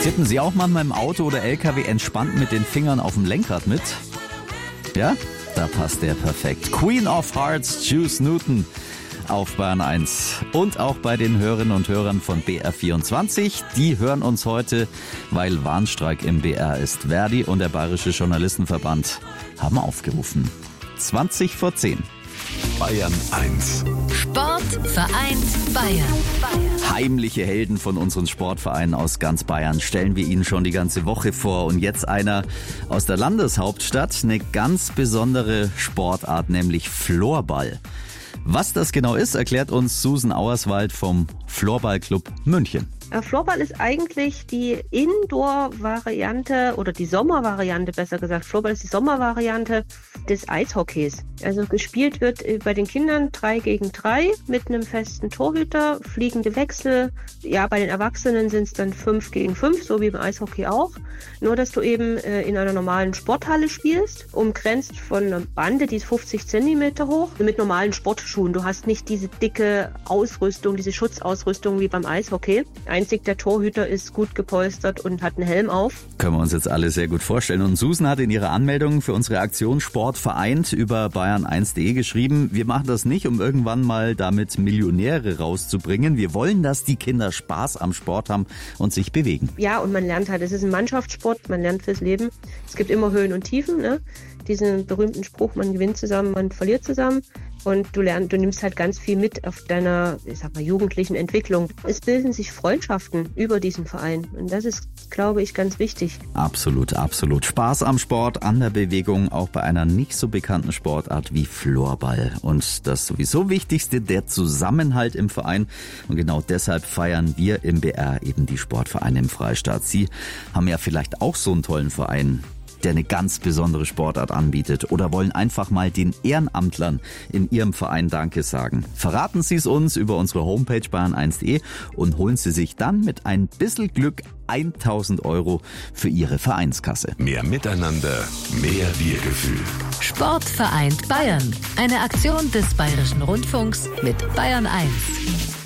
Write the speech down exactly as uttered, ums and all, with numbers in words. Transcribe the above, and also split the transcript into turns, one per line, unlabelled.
Tippen Sie auch manchmal im Auto oder L K W entspannt mit den Fingern auf dem Lenkrad mit? Ja, da passt der perfekt. Queen of Hearts, Juice Newton auf Bayern eins. Und auch bei den Hörerinnen und Hörern von B R vierundzwanzig. Die hören uns heute, weil Warnstreik im B R ist. Verdi und der Bayerische Journalistenverband haben aufgerufen. zwanzig vor zehn.
Bayern eins.
Sport vereint Bayern.
Heimliche Helden von unseren Sportvereinen aus ganz Bayern stellen wir Ihnen schon die ganze Woche vor. Und jetzt einer aus der Landeshauptstadt, eine ganz besondere Sportart, nämlich Floorball. Was das genau ist, erklärt uns Susan Auerswald vom Floorballclub München.
Floorball ist eigentlich die Indoor-Variante oder die Sommervariante, besser gesagt. Floorball ist die Sommervariante des Eishockeys. Also gespielt wird bei den Kindern drei gegen drei mit einem festen Torhüter, fliegende Wechsel. Ja, bei den Erwachsenen sind es dann fünf gegen fünf, so wie beim Eishockey auch. Nur, dass du eben in einer normalen Sporthalle spielst, umgrenzt von einer Bande, die ist fünfzig Zentimeter hoch, mit normalen Sportschuhen. Du hast nicht diese dicke Ausrüstung, diese Schutzausrüstung wie beim Eishockey. Einzig der Torhüter ist gut gepolstert und hat einen Helm auf.
Können wir uns jetzt alle sehr gut vorstellen. Und Susan hat in ihrer Anmeldung für unsere Aktion Sport vereint über bayern eins punkt de geschrieben, wir machen das nicht, um irgendwann mal damit Millionäre rauszubringen. Wir wollen, dass die Kinder Spaß am Sport haben und sich bewegen.
Ja, und man lernt halt, es ist ein Mannschaftssport, man lernt fürs Leben. Es gibt immer Höhen und Tiefen, ne? Diesen berühmten Spruch, man gewinnt zusammen, man verliert zusammen. Und du lernst, du nimmst halt ganz viel mit auf deiner, ich sag mal, jugendlichen Entwicklung. Es bilden sich Freundschaften über diesen Verein. Und das ist, glaube ich, ganz wichtig.
Absolut, absolut. Spaß am Sport, an der Bewegung, auch bei einer nicht so bekannten Sportart wie Floorball. Und das sowieso Wichtigste, der Zusammenhalt im Verein. Und genau deshalb feiern wir im B R eben die Sportvereine im Freistaat. Sie haben ja vielleicht auch so einen tollen Verein, der eine ganz besondere Sportart anbietet, oder wollen einfach mal den Ehrenamtlern in Ihrem Verein Danke sagen. Verraten Sie es uns über unsere Homepage bayern eins punkt de und holen Sie sich dann mit ein bisschen Glück tausend Euro für Ihre Vereinskasse.
Mehr Miteinander, mehr Wir-Gefühl.
Sport vereint Bayern. Eine Aktion des Bayerischen Rundfunks mit Bayern eins.